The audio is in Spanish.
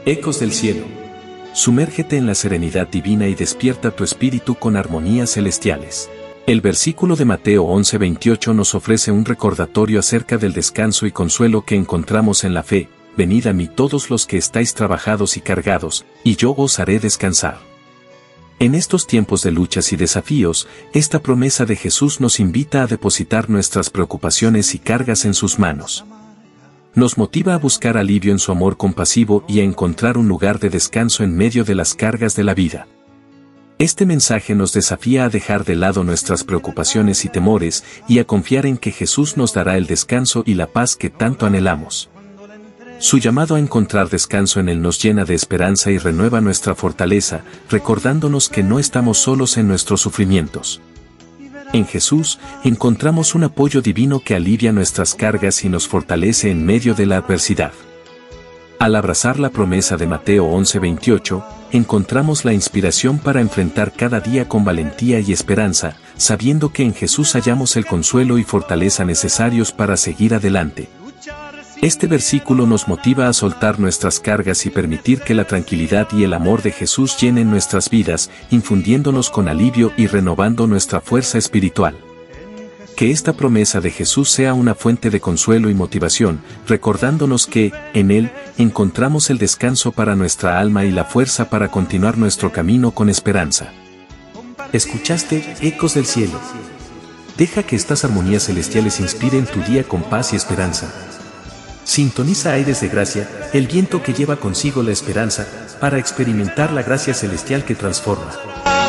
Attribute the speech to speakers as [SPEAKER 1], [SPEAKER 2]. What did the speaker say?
[SPEAKER 1] Ecos del cielo. Sumérgete en la serenidad divina y despierta tu espíritu con armonías celestiales. El versículo de Mateo 11:28 nos ofrece un recordatorio acerca del descanso y consuelo que encontramos en la fe. Venid a mí todos los que estáis trabajados y cargados, y yo os haré descansar. En estos tiempos de luchas y desafíos, esta promesa de Jesús nos invita a depositar nuestras preocupaciones y cargas en sus manos. Nos motiva a buscar alivio en su amor compasivo y a encontrar un lugar de descanso en medio de las cargas de la vida. Este mensaje nos desafía a dejar de lado nuestras preocupaciones y temores y a confiar en que Jesús nos dará el descanso y la paz que tanto anhelamos. Su llamado a encontrar descanso en Él nos llena de esperanza y renueva nuestra fortaleza, recordándonos que no estamos solos en nuestros sufrimientos. En Jesús, encontramos un apoyo divino que alivia nuestras cargas y nos fortalece en medio de la adversidad. Al abrazar la promesa de Mateo 11:28, encontramos la inspiración para enfrentar cada día con valentía y esperanza, sabiendo que en Jesús hallamos el consuelo y fortaleza necesarios para seguir adelante. Este versículo nos motiva a soltar nuestras cargas y permitir que la tranquilidad y el amor de Jesús llenen nuestras vidas, infundiéndonos con alivio y renovando nuestra fuerza espiritual. Que esta promesa de Jesús sea una fuente de consuelo y motivación, recordándonos que, en Él, encontramos el descanso para nuestra alma y la fuerza para continuar nuestro camino con esperanza. Escuchaste Ecos del Cielo. Deja que estas armonías celestiales inspiren tu día con paz y esperanza. Sintoniza Aires de Gracia, el viento que lleva consigo la esperanza, para experimentar la gracia celestial que transforma.